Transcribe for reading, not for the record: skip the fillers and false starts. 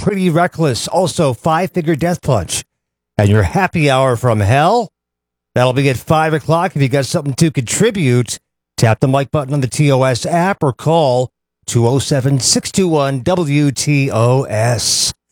Pretty Reckless, also Five Finger Death Punch. And your happy hour from hell, that'll be at 5 o'clock. If you got something to contribute, tap the mic button on the TOS app or call 207-621-WTOS.